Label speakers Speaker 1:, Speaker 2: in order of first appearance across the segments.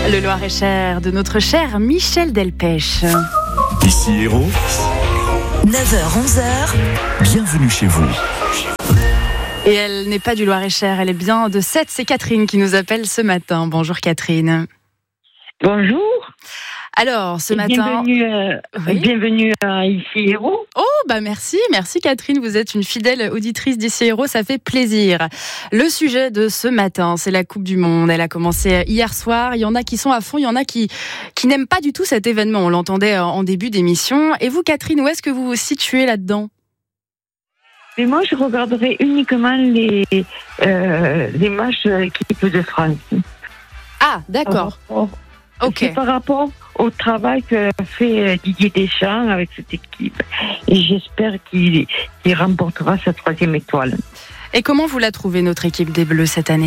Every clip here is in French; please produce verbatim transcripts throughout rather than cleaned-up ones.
Speaker 1: Le Loir-et-Cher de notre cher Michel Delpech.
Speaker 2: Ici Héros,
Speaker 3: neuf heures onze heures,
Speaker 2: bienvenue chez vous.
Speaker 1: Et elle n'est pas du Loir-et-Cher, elle est bien de Sète. C'est Catherine qui nous appelle ce matin. Bonjour Catherine.
Speaker 4: Bonjour.
Speaker 1: Alors, ce
Speaker 4: Et
Speaker 1: matin...
Speaker 4: Bienvenue, euh,
Speaker 1: Oui.
Speaker 4: bienvenue à Ici Héros.
Speaker 1: Oh, bah merci, merci Catherine, vous êtes une fidèle auditrice d'Ici Héros, ça fait plaisir. Le sujet de ce matin, c'est la Coupe du Monde. Elle a commencé hier soir, il y en a qui sont à fond, il y en a qui, qui n'aiment pas du tout cet événement. On l'entendait en début d'émission. Et vous Catherine, où est-ce que vous vous situez là-dedans ?
Speaker 4: Et moi, je regarderai uniquement les, euh, les matchs de l'équipe de France.
Speaker 1: Ah, d'accord.
Speaker 4: Oh, oh.
Speaker 1: Ok.
Speaker 4: C'est par rapport au travail que fait Didier Deschamps avec cette équipe. Et j'espère qu'il, qu'il remportera sa troisième étoile.
Speaker 1: Et comment vous la trouvez, notre équipe des Bleus, cette année ?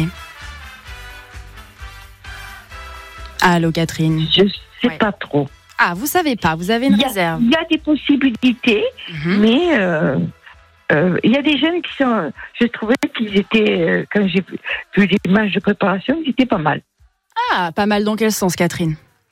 Speaker 1: Allô, Catherine.
Speaker 4: Je ne sais
Speaker 1: Ouais.
Speaker 4: pas trop.
Speaker 1: Ah, vous savez pas, vous avez une
Speaker 4: Il y a,
Speaker 1: réserve.
Speaker 4: il y a des possibilités,
Speaker 1: Mhm.
Speaker 4: mais euh, euh, il y a des jeunes qui sont... Je trouvais qu'ils étaient, euh, quand j'ai vu, vu les matchs de préparation, ils étaient pas mal.
Speaker 1: Ah, pas mal dans quel sens, Catherine ?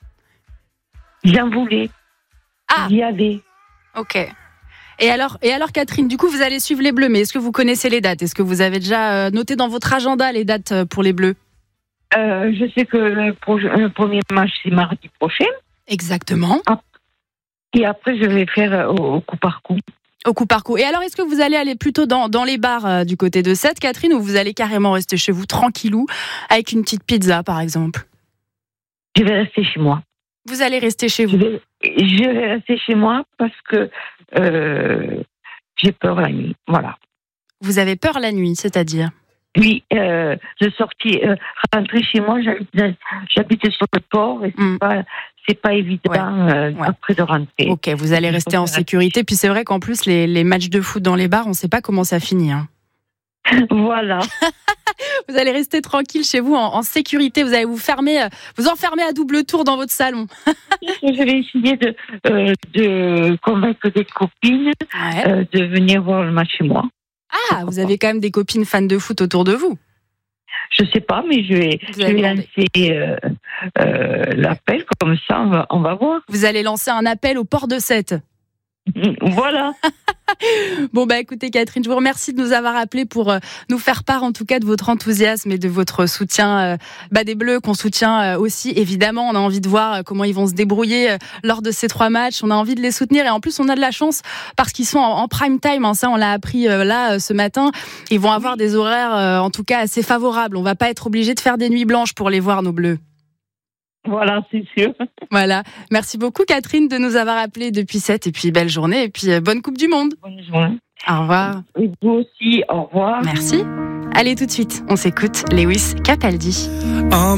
Speaker 4: J'en voulais.
Speaker 1: Ah,
Speaker 4: J'y allais.
Speaker 1: ok. Et alors, et alors, Catherine, du coup, vous allez suivre les Bleus, mais est-ce que vous connaissez les dates ? Est-ce que vous avez déjà euh, noté dans votre agenda les dates euh, pour les Bleus ?
Speaker 4: Euh, je sais que le, pro- le premier match, c'est mardi prochain.
Speaker 1: Exactement.
Speaker 4: Et après, je vais faire euh, au, au coup par coup.
Speaker 1: Au coup par coup. Et alors, est-ce que vous allez aller plutôt dans, dans les bars euh, du côté de Sète, Catherine, ou vous allez carrément rester chez vous tranquillou, avec une petite pizza, par exemple ?
Speaker 4: Je vais rester chez moi.
Speaker 1: Vous allez rester chez
Speaker 4: Je
Speaker 1: vous.
Speaker 4: vais, je vais rester chez moi parce que euh, j'ai peur la nuit. Voilà.
Speaker 1: Vous avez peur la nuit, c'est-à-dire ?
Speaker 4: Oui, euh, je sortis, euh, rentrer chez moi, j'habite, j'habite sur le port et c'est
Speaker 1: Mm.
Speaker 4: pas, c'est pas évident
Speaker 1: Ouais.
Speaker 4: euh,
Speaker 1: Ouais.
Speaker 4: après de rentrer.
Speaker 1: Ok, vous allez rester en sécurité. Puis c'est vrai qu'en plus, les, les matchs de foot dans les bars, on ne sait pas comment ça finit. Hein.
Speaker 4: Voilà.
Speaker 1: Vous allez rester tranquille chez vous, en, en sécurité. Vous allez vous fermer, euh, vous enfermer à double tour dans votre salon.
Speaker 4: Je vais essayer de, euh, de convaincre des copines
Speaker 1: Ouais.
Speaker 4: euh, de venir voir le match chez moi.
Speaker 1: Ah, vous avez quand même des copines fans de foot autour de vous.
Speaker 4: Je sais pas, mais je vais,
Speaker 1: Vous
Speaker 4: je
Speaker 1: allez
Speaker 4: vais
Speaker 1: demander.
Speaker 4: lancer euh, euh, l'appel, comme ça on va, on va voir.
Speaker 1: Vous allez lancer un appel au port de Sète.
Speaker 4: Voilà.
Speaker 1: Bon, bah écoutez Catherine, je vous remercie de nous avoir appelés pour euh, nous faire part en tout cas de votre enthousiasme et de votre soutien euh, bah, des Bleus qu'on soutient euh, aussi. Évidemment, on a envie de voir euh, comment ils vont se débrouiller euh, lors de ces trois matchs. On a envie de les soutenir et en plus on a de la chance parce qu'ils sont en, en prime time. Hein, ça, on l'a appris euh, là euh, ce matin. Ils vont avoir des horaires euh, en tout cas assez favorables. On va pas être obligé de faire des nuits blanches pour les voir, nos Bleus.
Speaker 4: Voilà, c'est sûr.
Speaker 1: Voilà. Merci beaucoup Catherine de nous avoir appelés depuis Sète et puis belle journée et puis euh, bonne Coupe du Monde.
Speaker 4: Bonne journée.
Speaker 1: Au revoir.
Speaker 4: Et vous aussi, au revoir.
Speaker 1: Merci. Allez tout de suite, on s'écoute Lewis Capaldi.